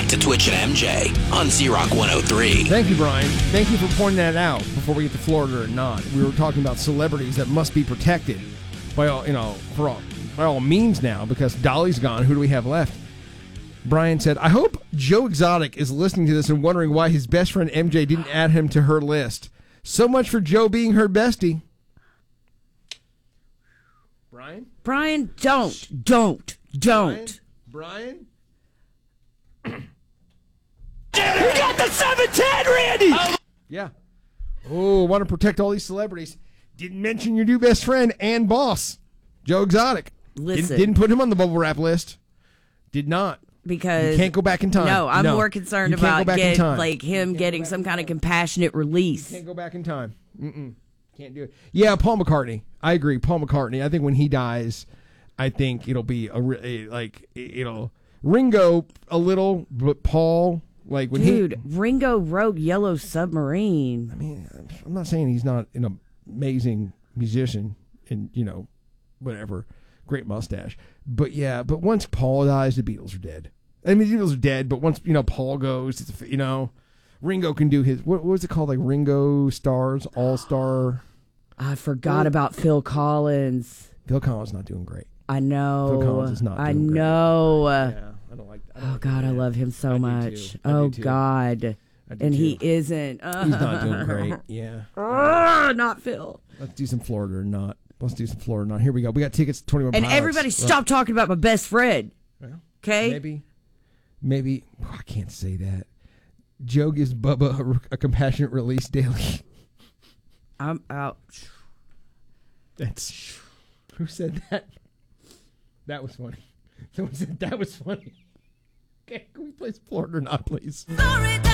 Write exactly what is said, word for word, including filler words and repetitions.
Back to Twitch and M J on Z-Rock one oh three. Thank you, Brian. Thank you for pointing that out before we get to Florida or not. We were talking about celebrities that must be protected by all, you know, for all, by all means now because Dolly's gone. Who do we have left? Brian said, I hope Joe Exotic is listening to this and wondering why his best friend M J didn't add him to her list. So much for Joe being her bestie. Brian? Brian, don't. Don't. Don't. Brian? Brian? You got the seven ten, Randy! Oh. Yeah. Oh, want to protect all these celebrities. Didn't mention your new best friend and boss, Joe Exotic. Listen. Didn't, didn't put him on the bubble wrap list. Did not. Because you can't go back in time. No, I'm no. more concerned You can't about go back in get, time. like him getting some kind of compassionate release. You can't go back in time. Mm-mm. Can't do it. Yeah, Paul McCartney. I agree. Paul McCartney. I think when he dies, I think it'll be a, a like it'll Ringo a little, but Paul like when Dude, he, Ringo wrote Yellow Submarine. I mean, I'm not saying he's not an amazing musician and you know whatever, great mustache, but yeah, but once Paul dies, the Beatles are dead. I mean, the Beatles are dead, but once you know Paul goes, it's, you know, Ringo can do his what, what was it called, like Ringo Stars All Star. I forgot about Phil Collins. Phil Collins is not doing great. I know. Phil Collins is not doing I great. know. Yeah, I don't like. I don't oh like God, that. I love him so I do much. too. I Oh do too. God, I do and too. he isn't. He's not doing great. Yeah. Uh, not Phil. Let's do some Florida or not. Let's do some Florida or not. Here we go. We got tickets to twenty-one And Pilots. everybody, stop talking about my best friend. Well, Okay. Maybe. Maybe. Oh, I can't say that. Joe gives Bubba a, a compassionate release daily. I'm out. That's. Who said that? That was funny. Someone said that was funny. Okay, can we play Florida or not, please? Florida.